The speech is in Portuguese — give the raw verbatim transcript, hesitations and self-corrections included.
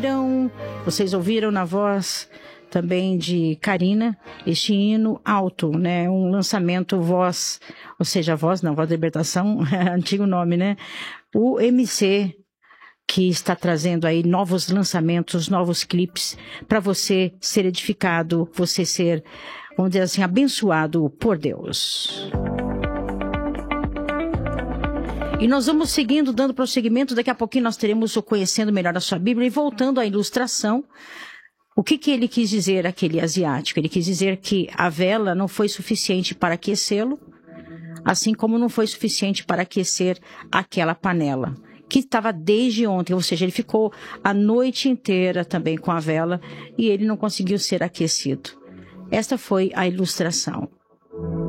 ouviram, vocês ouviram na voz também de Karina, este hino alto, né? Um lançamento voz, ou seja, voz, não, voz da libertação, antigo nome, né? O M C, que está trazendo aí novos lançamentos, novos clipes, para você ser edificado, você ser, vamos dizer assim, abençoado por Deus. E nós vamos seguindo, dando prosseguimento, daqui a pouquinho nós teremos o Conhecendo Melhor a Sua Bíblia, e voltando à ilustração. O que que ele quis dizer, aquele asiático? Ele quis dizer que a vela não foi suficiente para aquecê-lo, assim como não foi suficiente para aquecer aquela panela, que estava desde ontem, ou seja, ele ficou a noite inteira também com a vela e ele não conseguiu ser aquecido. Esta foi a ilustração.